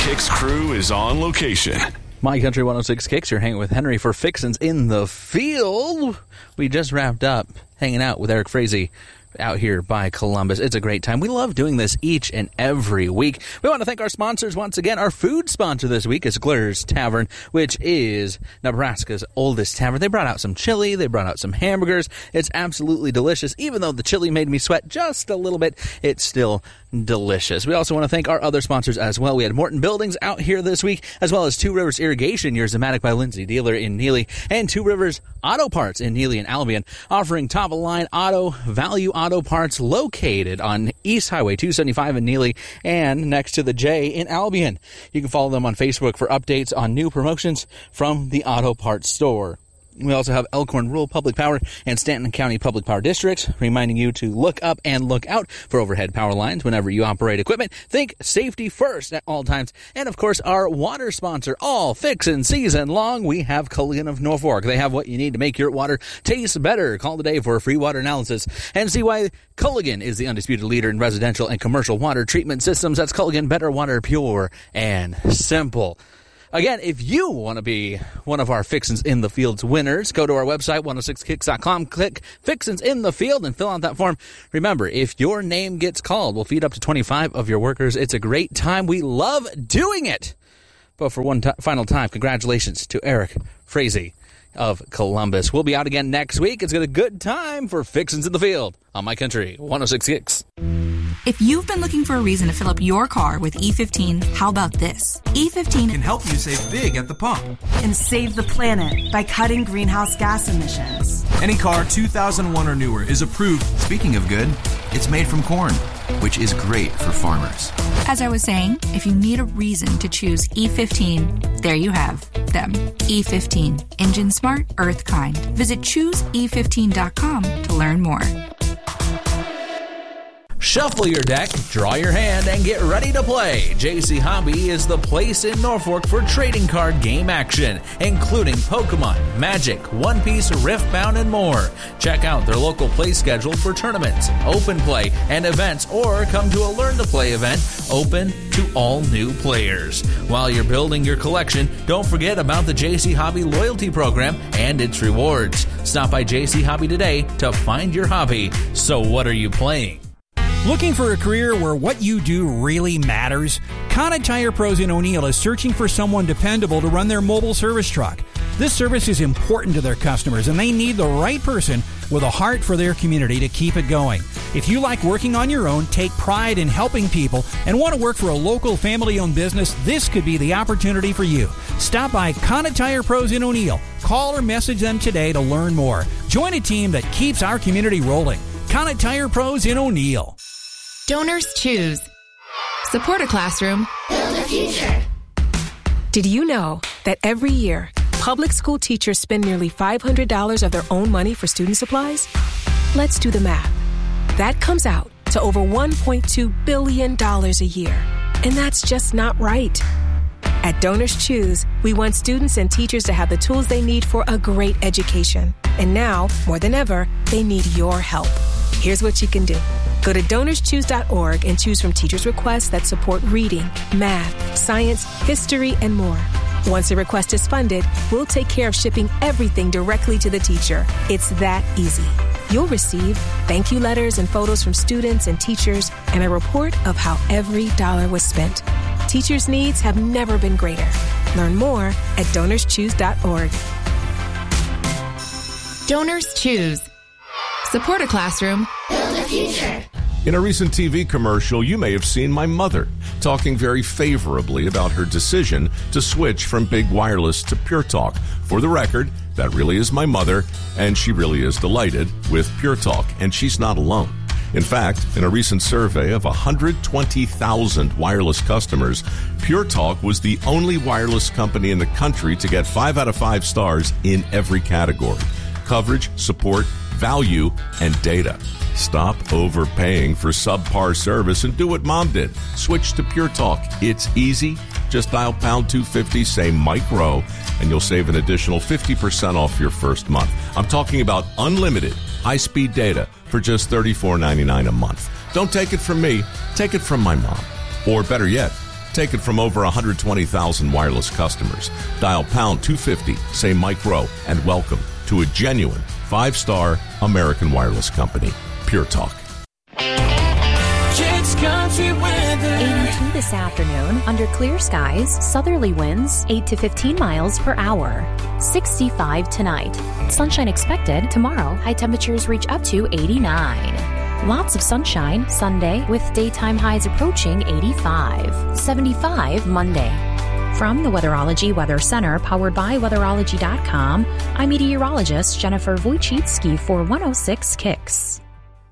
Kicks crew is on location. My Country 106 Kicks, you're hanging with Henry for Fixins in the Field. We just wrapped up hanging out with Eric Frazee out here by Columbus. It's a great time. We love doing this each and every week. We want to thank our sponsors once again. Our food sponsor this week is Glur's Tavern, which is Nebraska's oldest tavern. They brought out some chili. They brought out some hamburgers. It's absolutely delicious. Even though the chili made me sweat just a little bit, it's still delicious. We also want to thank our other sponsors as well. We had Morton Buildings out here this week, as well as Two Rivers Irrigation, your Zematic by Lindsay dealer in Neely, and Two Rivers Auto Parts in Neely and Albion, offering top-of-the-line value auto parts located on East Highway 275 in Neely and next to the J in Albion. You can follow them on Facebook for updates on new promotions from the auto parts store. We also have Elkhorn Rural Public Power and Stanton County Public Power Districts, reminding you to look up and look out for overhead power lines whenever you operate equipment. Think safety first at all times. And, of course, our water sponsor, all fixin' season long, we have Culligan of Norfolk. They have what you need to make your water taste better. Call today for a free water analysis and see why Culligan is the undisputed leader in residential and commercial water treatment systems. That's Culligan, better water, pure and simple. Again, if you want to be one of our Fixins in the Fields winners, go to our website, 106kicks.com, click Fixins in the Field, and fill out that form. Remember, if your name gets called, we'll feed up to 25 of your workers. It's a great time. We love doing it. But for one final time, congratulations to Eric Frazee of Columbus. We'll be out again next week. It's a good time for Fixins in the Field on My Country 106 Kicks. If you've been looking for a reason to fill up your car with E15, how about this? E15 can help you save big at the pump and save the planet by cutting greenhouse gas emissions. Any car 2001 or newer is approved. Speaking of good, it's made from corn, which is great for farmers. As I was saying, if you need a reason to choose E15, there you have them. E15, engine smart, earth kind. Visit chooseE15.com to learn more. Shuffle your deck, draw your hand, and get ready to play. JC Hobby is the place in Norfolk for trading card game action, including Pokemon, Magic, One Piece, Riftbound, and more. Check out their local play schedule for tournaments, open play, and events, or come to a Learn to Play event open to all new players. While you're building your collection, don't forget about the JC Hobby loyalty program and its rewards. Stop by JC Hobby today to find your hobby. So what are you playing? Looking for a career where what you do really matters? Conant Tire Pros in O'Neill is searching for someone dependable to run their mobile service truck. This service is important to their customers, and they need the right person with a heart for their community to keep it going. If you like working on your own, take pride in helping people, and want to work for a local family-owned business, this could be the opportunity for you. Stop by Conant Tire Pros in O'Neill. Call or message them today to learn more. Join a team that keeps our community rolling. Conant Tire Pros in O'Neill. Donors choose. Support a classroom. Build a future. Did you know that every year, public school teachers spend nearly $500 of their own money for student supplies? Let's do the math. That comes out to over $1.2 billion a year. And that's just not right. At Donors Choose, we want students and teachers to have the tools they need for a great education. And now, more than ever, they need your help. Here's what you can do. Go to DonorsChoose.org and choose from teachers' requests that support reading, math, science, history, and more. Once a request is funded, we'll take care of shipping everything directly to the teacher. It's that easy. You'll receive thank you letters and photos from students and teachers and a report of how every dollar was spent. Teachers' needs have never been greater. Learn more at DonorsChoose.org. Donors choose. Support a classroom. Build a future. In a recent TV commercial, you may have seen my mother talking very favorably about her decision to switch from Big Wireless to Pure Talk. For the record, that really is my mother, and she really is delighted with Pure Talk, and she's not alone. In fact, in a recent survey of 120,000 wireless customers, Pure Talk was the only wireless company in the country to get 5 out of 5 stars in every category: coverage, support, value, and data. Stop overpaying for subpar service and do what Mom did. Switch to Pure Talk. It's easy. Just dial pound 250, say micro, and you'll save an additional 50% off your first month. I'm talking about unlimited high-speed data for just $34.99 a month. Don't take it from me. Take it from my mom. Or better yet, Take it from over 120,000 wireless customers. Dial pound 250, say Mike Rowe, and welcome to a genuine 5-star American wireless company. Pure Talk. Kicks Country Weather. 82 this afternoon, under clear skies, southerly winds 8 to 15 miles per hour. 65 tonight. Sunshine expected tomorrow. High temperatures reach up to 89. Lots of sunshine Sunday with daytime highs approaching 85. 75 Monday. From the Weatherology Weather Center, powered by Weatherology.com, I'm meteorologist Jennifer Wojcicki for 106 Kicks.